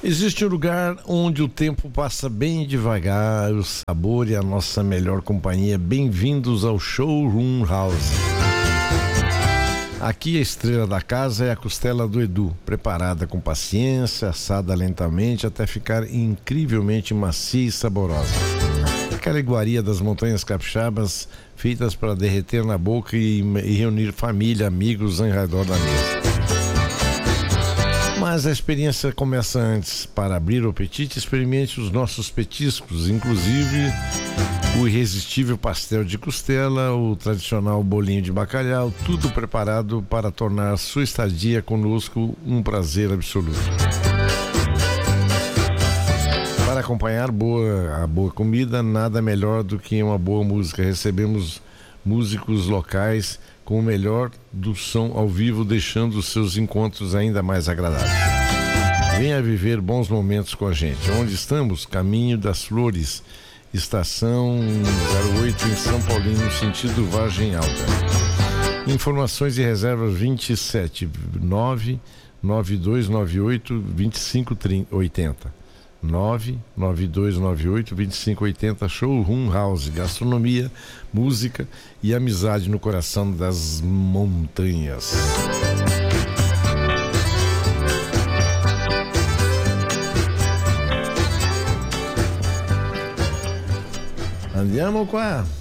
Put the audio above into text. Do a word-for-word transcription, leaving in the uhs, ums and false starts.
Existe um lugar onde o tempo passa bem devagar, o sabor e a nossa melhor companhia. Bem-vindos ao Showroom House. Aqui a estrela da casa é a costela do Edu, preparada com paciência, assada lentamente até ficar incrivelmente macia e saborosa. Aquela iguaria das montanhas capixabas, feitas para derreter na boca e, e reunir família, amigos em redor da mesa. Mas a experiência começa antes. Para abrir o apetite, experimente os nossos petiscos, inclusive o irresistível pastel de costela, o tradicional bolinho de bacalhau, tudo preparado para tornar sua estadia conosco um prazer absoluto. Para acompanhar boa, a boa comida, nada melhor do que uma boa música. Recebemos músicos locais com o melhor do som ao vivo, deixando os seus encontros ainda mais agradáveis. Venha viver bons momentos com a gente. Onde estamos? Caminho das Flores, estação zero oito em São Paulino, sentido Vargem Alta. Informações e reservas vinte e sete nove nove dois nove oito vinte e cinco oitenta. nove nove dois nove oito dois cinco oito zero. Showroom House, gastronomia, música e amizade no coração das montanhas. Andiamo qua.